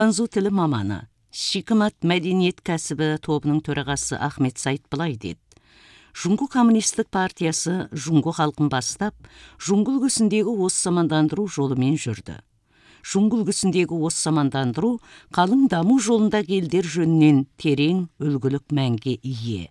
Ханзу тілі маманы, Шикімат мәдениет кәсібі тобының төрағасы Ахмет Сайт былай деді. Жуңгу коммунистік партиясы Жуңгу халқын бастап, Жуңгу үлгісіндегі оссамандандыру жолымен жүрді. Жуңгу үлгісіндегі оссамандандыру қалың даму жолында елдер жөнінен терең үлгілік мәнге ие.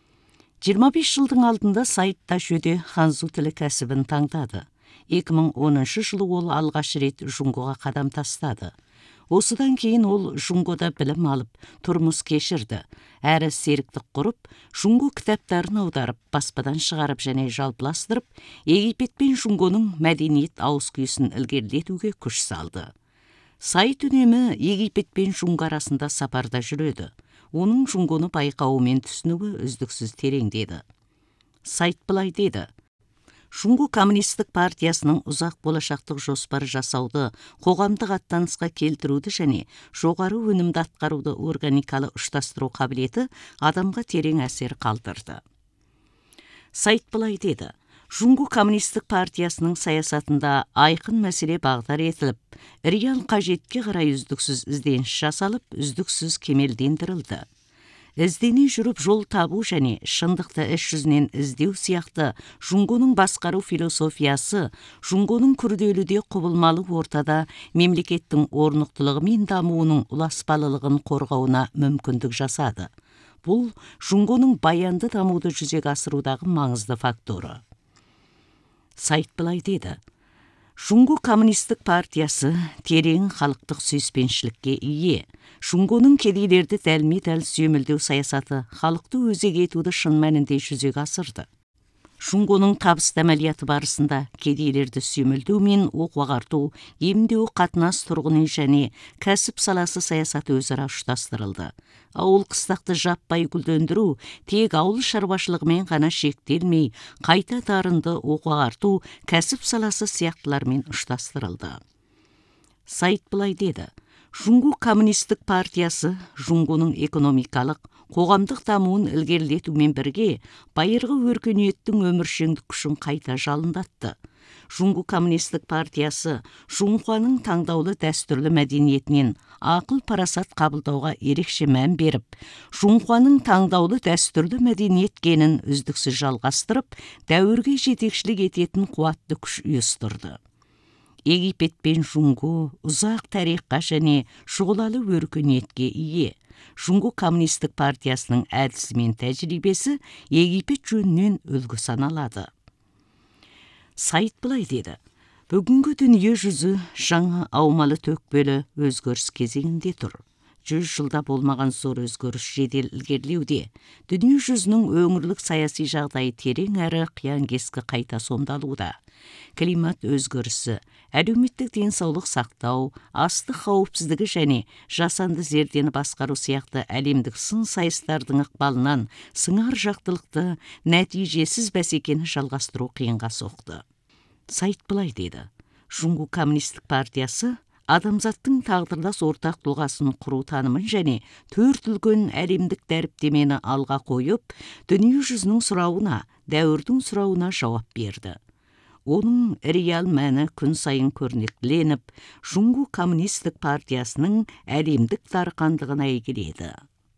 25 жылдың алдында Сайт Ташөде ханзу тілі кәсібін таңдады. 2010 жылы ол алғаш рет Жуңгуға қадам тастады. Осыдан кейін ол Жуңгуда білім алып, тұрмыс кешірді. Әрі серіктік құрып, Жуңгу кітаптарын аударып, баспадан шығарып және жалпыластырып, Египет пен Жуңгуның мәдениет ауызкүйісін ілгерілетуге күш салды. Сайт үнемі Египет пен Жуңгу арасында сапарда жүреді. Оның Жуңгуны байқауы мен түсінуі үздіксіз тереңдеді. Сайт былай деді. Жуңгу коммунистік партиясының ұзақ болашақтық жоспар жасауды, қоғамдық аттанысқа келтіруді және жоғары өнімді атқаруды органикалы ұштастыру қабілеті адамға терең әсер қалдырды. Сайт былай деді. Жуңгу коммунистік партиясының саясатында айқын мәселе бағдар етіліп, реал қажетке қарай үздіксіз ізденіс жасалып, үздіксіз кемелдендірілді. Іздене жүріп жол табу және шындықты іс жүзінен іздеу сияқты Жуңгуның басқару философиясы Жуңгуның күрделіде құбылмалы ортада мемлекеттің орнықтылығы мен дамуының ұласпалылығын қорғауына мүмкіндік жасады. Бұл Жуңгуның баянды дамуды жүзеге асырудағы маңызды факторы. Сайт былай деді. Жуңгу коммунистік партиясы терең халықтық сүйіспеншілікке ие. Жуңгуның кедейлерді дәлме-дәл сүйемелдеу саясаты халықты өзек етуді шын мәнінде жүзеге асырды. Жуңгуның табысты әмәлияты барысында кедейлерді сүйемелдеу мен оқу-ағарту, емдеу, қатынас, тұрғын үй және кәсіп саласы саясаты өзара ұштастырылды. Ауыл қыстақты жаппай гүлдендіру тек ауыл шаруашылығымен ғана шектелмей, қайта дарынды оқу-ағарту, кәсіп саласы сияқтылармен ұштастырылды. Сайт былай деді. Жуңгу коммунистік партиясы Жуңгуның экономикалық, қоғамдық дамуын ілгерілетумен бірге байырғы өркениеттің өміршеңдік күшін қайта жалындатты. Жуңгу коммунистік партиясы Жуңхуаның таңдаулы дәстүрлі мәдениетінен ақыл парасат қабылдауға ерекше мән беріп, Жуңхуаның таңдаулы дәстүрлі мәдениет генін үздіксіз жалғастырып, дәуірге жетекшілік ететін қуатты күш ұйыстырды. Египет пен Жуңгу ұзақ тарихқа және шұғылалы өркениетке ие. Жуңгу коммунистік партиясының әдісі мен тәжірибесі Египет жөнінен үлгі саналады. Сайт былай деді. Бүгінгі дүние жүзі жаңа аумалы төкпелі өзгеріс кезеңінде тұр. 100 жылда болмаған зор өзгеріс жедел ілгерілеуде. Дүние жүзінің өңірлік саяси жағдайы терең әрі қиян-кескі қайта сомдалуда. Климат өзгерісі, әлеуметтік денсаулық сақтау, астық қауіпсіздігі және жасанды зердені басқару сияқты әлемдік сын сайыстардың ықпалынан сыңар жақтылықты нәтижесіз бәсекені жалғастыру қиынға соқты. Сайт былай деді. Жуңгу коммунистік партиясы адамзаттың тағдырлас ортақ тұлғасын құру танымын және төрт үлкен әлемдік дәріптемені алға қойып, дүние жүзінің сұрауына, дәуірдің сұрауына жауап берді. Оның реал мәні күн сайын көрнектіленіп, Жуңгу коммунистік партиясының әлемдік тарқандығына әйгіледі.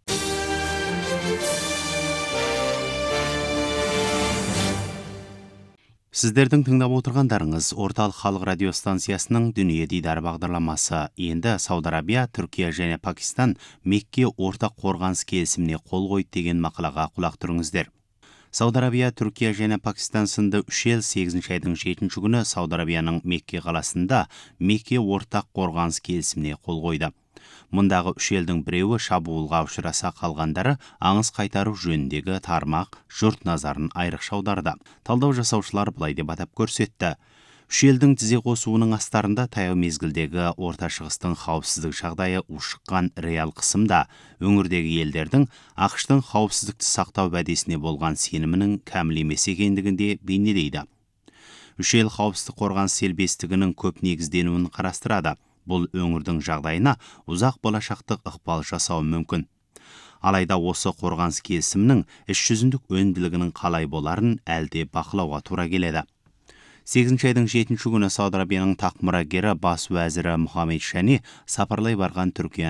Сіздердің тыңдап отырғандарыңыз Орталық халық радиостанциясының Дүние дидары бағдарламасы. Енді Сауд Арабия, Түркия және Пакистан Мекке ортақ қорғаныс келісіміне қол қойды деген мақалаға құлақ түріңіздер. Сауд Арабия, Түркия және Пакистан сынды 3 ел 8 айдың 7 күні Сауд Арабияның Мекке қаласында Мекке ортақ қорғаныс келісіміне қол қойды. Мұндағы 3 елдің біреуі шабуылға ұшыраса, қалғандары аңыз қайтару жөніндегі тармақ жұрт назарын айрықша аударды. Талдау жасаушылар былай деп атап көрсетті. 3 елдің тізе қосуының астарында таяу мезгілдегі Орта Шығыстың қауіпсіздік жағдайы ушыққан реал қысымда өңірдегі елдердің ақш-тың қауіпсіздікті сақтау уәдесіне болған сенімінің кәміл емес екендігінде бейнелейді. 3 ел қауіпсіздік қорғаныс серіктестігінің көп негізденуін қарастырады. Бұл өңірдің жағдайына ұзақ болашақтық ықпал жасауы мүмкін. Алайда осы қорғаныс келісімнің іс жүзіндік өнімділігінің қалай боларын әлде бақылауға тура келеді. 8 айдың 7 күні Сауд Арабияның тақ мұрагері бас уәзірі Мұхаммед Шани сапарлай барған Түркия